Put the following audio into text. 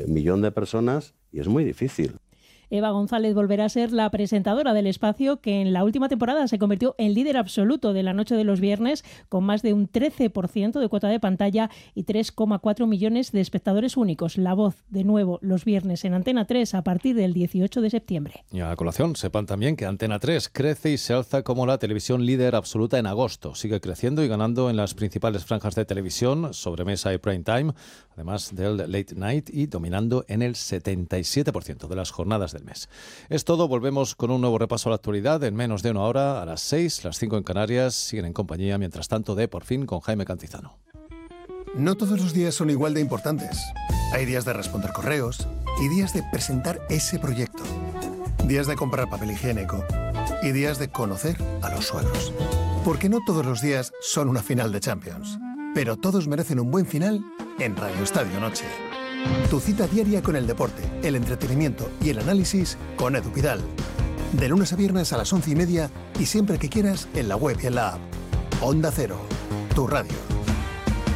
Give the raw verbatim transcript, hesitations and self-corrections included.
eh, millón de personas y es muy difícil. Eva González volverá a ser la presentadora del espacio que en la última temporada se convirtió en líder absoluto de la noche de los viernes con más de un trece por ciento de cuota de pantalla y tres coma cuatro millones de espectadores únicos. La Voz, de nuevo, los viernes en Antena tres a partir del dieciocho de septiembre. Y a colación, sepan también que Antena tres crece y se alza como la televisión líder absoluta en agosto. Sigue creciendo y ganando en las principales franjas de televisión, sobremesa y prime time, además del late night, y dominando en el setenta y siete por ciento de las jornadas del mes. Es todo, volvemos con un nuevo repaso a la actualidad en menos de una hora, a las seis, las cinco en Canarias. Siguen en compañía, mientras tanto, de Por Fin con Jaime Cantizano. No todos los días son igual de importantes. Hay días de responder correos y días de presentar ese proyecto. Días de comprar papel higiénico y días de conocer a los suegros. Porque no todos los días son una final de Champions, pero todos merecen un buen final en Radio Estadio Noche. Tu cita diaria con el deporte, el entretenimiento y el análisis con Edu Pidal. De lunes a viernes a las once y media y siempre que quieras en la web y en la app. Onda Cero, tu radio.